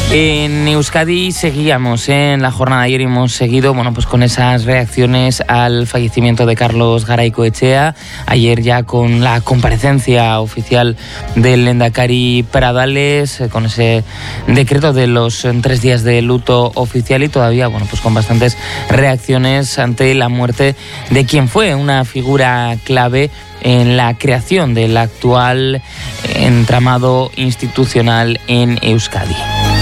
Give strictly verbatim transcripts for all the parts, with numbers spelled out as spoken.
En Euskadi seguíamos ¿eh? en la jornada de ayer, hemos seguido bueno, pues con esas reacciones al fallecimiento de Carlos Garaycoetxea. Ayer ya con la comparecencia oficial del Lehendakari Pradales, eh, con ese decreto de los tres días de luto oficial y todavía bueno, pues con bastantes reacciones ante la muerte de quien fue una figura clave en la creación del actual entramado institucional en Euskadi.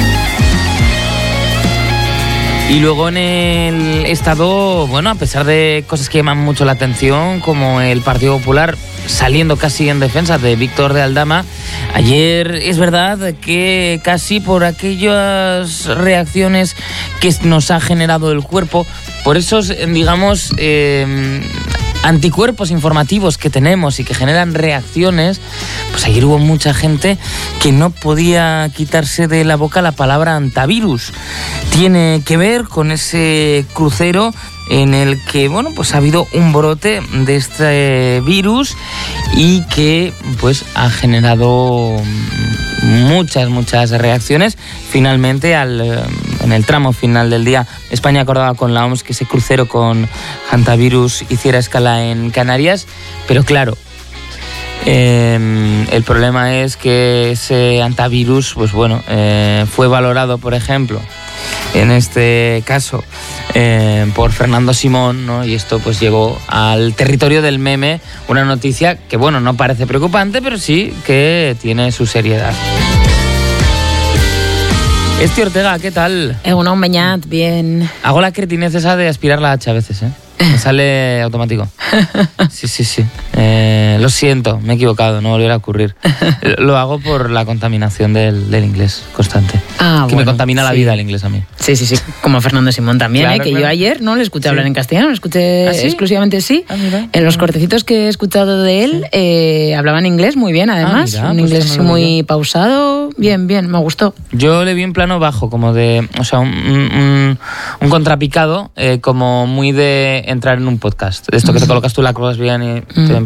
Y luego en el Estado, bueno, a pesar de cosas que llaman mucho la atención, como el Partido Popular saliendo casi en defensa de Víctor de Aldama, ayer es verdad que casi por aquellas reacciones que nos ha generado el cuerpo, por esos, digamos, eh, anticuerpos informativos que tenemos y que generan reacciones, pues ayer hubo mucha gente que no podía quitarse de la boca la palabra antivirus. Tiene que ver con ese crucero en el que, bueno, pues ha habido un brote de este virus y que, pues, ha generado muchas, muchas reacciones. Finalmente, al, en el tramo final del día, España acordaba con la O M S que ese crucero con hantavirus hiciera escala en Canarias, pero claro, Eh, el problema es que ese antivirus, pues bueno, eh, fue valorado, por ejemplo, en este caso, eh, por Fernando Simón, ¿no? Y esto pues llegó al territorio del meme, una noticia que, bueno, no parece preocupante, pero sí que tiene su seriedad. Esti Ortega, ¿qué tal? Egunon Beñat, bien. Hago la cretinez esa de aspirar la H a veces, ¿eh? Me sale automático. Sí, sí, sí. Eh, lo siento, me he equivocado, no volverá a ocurrir. Lo hago por la contaminación del, del inglés constante. Ah, que bueno, me contamina la sí. vida el inglés a mí. Sí, sí, sí. Como Fernando Simón también, Claro, ¿eh? Que claro. yo ayer no le escuché Sí. hablar en castellano, le escuché ¿Ah, sí? exclusivamente sí. Ah, mira. En los cortecitos que he escuchado de él, Sí. eh, hablaba en inglés muy bien, además. Ah, mira, un pues inglés eso no lo muy vi yo. pausado. Bien, bien, me gustó. Yo le vi un plano bajo, como de, o sea, un, un, un contrapicado, eh, como muy de entrar en un podcast. Esto que te colocas tú la cruz bien y te